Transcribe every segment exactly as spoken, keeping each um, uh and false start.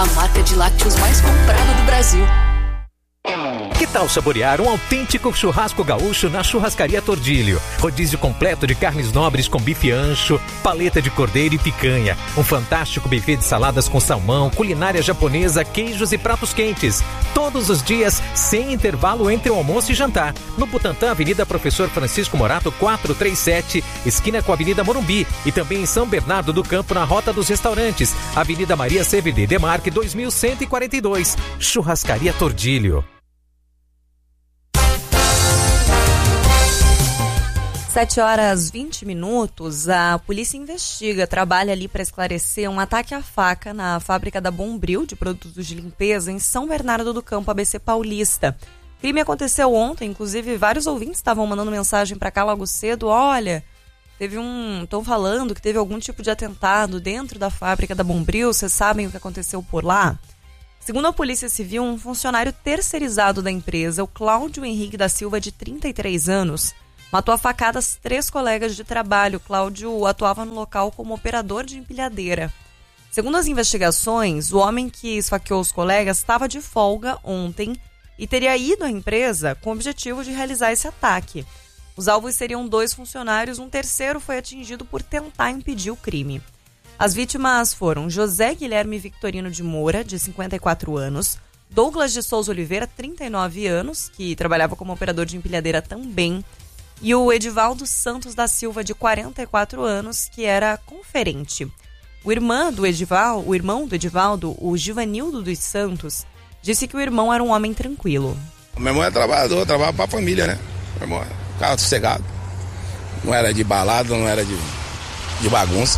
a marca de lácteos mais comprada do Brasil. Que tal saborear um autêntico churrasco gaúcho na Churrascaria Tordilho? Rodízio completo de carnes nobres com bife ancho, paleta de cordeiro e picanha. Um fantástico buffet de saladas com salmão, culinária japonesa, queijos e pratos quentes. Todos os dias, sem intervalo entre o almoço e jantar. No Butantã, Avenida Professor Francisco Morato, quatrocentos e trinta e sete, esquina com a Avenida Morumbi. E também em São Bernardo do Campo, na Rota dos Restaurantes. Avenida Maria C V D Demarque, dois mil cento e quarenta e dois. Churrascaria Tordilho. sete horas vinte minutos, a polícia investiga, trabalha ali para esclarecer um ataque à faca na fábrica da Bombril de produtos de limpeza em São Bernardo do Campo, A B C Paulista. O crime aconteceu ontem, inclusive vários ouvintes estavam mandando mensagem para cá logo cedo, olha, teve um, estão falando que teve algum tipo de atentado dentro da fábrica da Bombril, vocês sabem o que aconteceu por lá? Segundo a Polícia Civil, um funcionário terceirizado da empresa, o Cláudio Henrique da Silva, de trinta e três anos, matou a facadas três colegas de trabalho. Cláudio atuava no local como operador de empilhadeira. Segundo as investigações, o homem que esfaqueou os colegas estava de folga ontem e teria ido à empresa com o objetivo de realizar esse ataque. Os alvos seriam dois funcionários, um terceiro foi atingido por tentar impedir o crime. As vítimas foram José Guilherme Victorino de Moura, de cinquenta e quatro anos, Douglas de Souza Oliveira, trinta e nove anos, que trabalhava como operador de empilhadeira também, e o Edivaldo Santos da Silva, de quarenta e quatro anos, que era conferente. O irmão do Edivaldo, o irmão do Edivaldo, o Givanildo dos Santos, disse que o irmão era um homem tranquilo. O meu irmão é trabalhador, trabalha para a família, né? Meu irmão ficava sossegado. Não era de balada, não era de, de bagunça.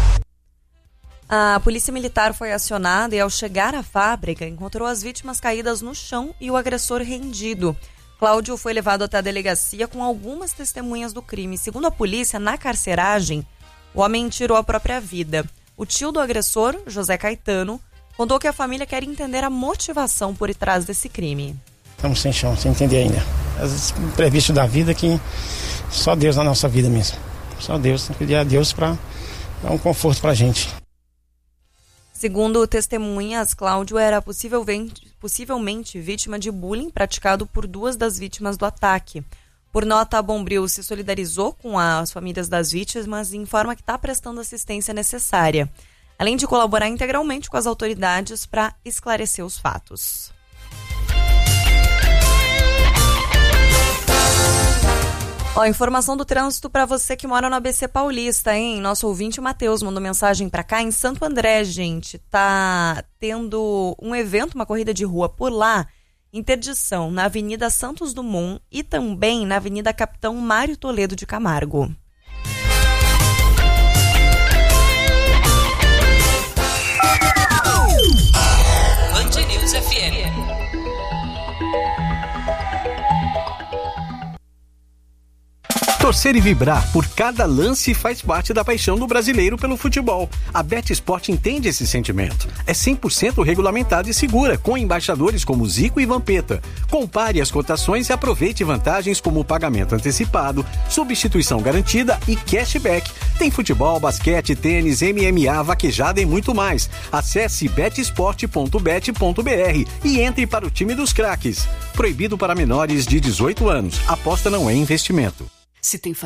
A polícia militar foi acionada e, ao chegar à fábrica, encontrou as vítimas caídas no chão e o agressor rendido. Cláudio foi levado até a delegacia com algumas testemunhas do crime. Segundo a polícia, na carceragem, o homem tirou a própria vida. O tio do agressor, José Caetano, contou que a família quer entender a motivação por trás desse crime. Estamos sem chão, sem entender ainda. Os imprevistos da vida que só Deus na nossa vida mesmo. Só Deus, tem que pedir a Deus para dar um conforto para a gente. Segundo testemunhas, Cláudio era possivelmente, possivelmente vítima de bullying praticado por duas das vítimas do ataque. Por nota, a Bombril se solidarizou com as famílias das vítimas e informa que está prestando assistência necessária, além de colaborar integralmente com as autoridades para esclarecer os fatos. Ó, informação do trânsito para você que mora no A B C Paulista, hein? Nosso ouvinte Matheus mandou mensagem para cá. Em Santo André, gente, tá tendo um evento, uma corrida de rua por lá, interdição na Avenida Santos Dumont e também na Avenida Capitão Mário Toledo de Camargo. Band News F M. Torcer e vibrar por cada lance faz parte da paixão do brasileiro pelo futebol. A BetSport entende esse sentimento. É cem por cento regulamentada e segura, com embaixadores como Zico e Vampeta. Compare as cotações e aproveite vantagens como pagamento antecipado, substituição garantida e cashback. Tem futebol, basquete, tênis, M M A, vaquejada e muito mais. Acesse bet sport ponto bet ponto b r e entre para o time dos craques. Proibido para menores de dezoito anos. Aposta não é investimento. Se tem